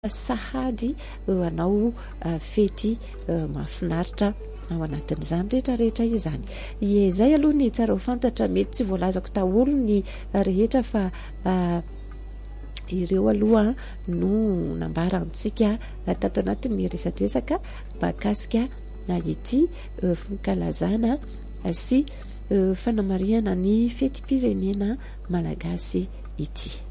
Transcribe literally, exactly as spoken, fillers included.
Sahady anao fety mahafinaritra ao anatin'izany rehetra rehetra izany. Izay aloha ny tsara ho fantatra, mety tsy voalazako daholo ny rehetra fa uh, ireo aloha no nambarantsika tato anatin'ny resadresaka mahakasika ity uh, fankalazana sy uh, fanamariana ny fetim-pirenena malagasy ity.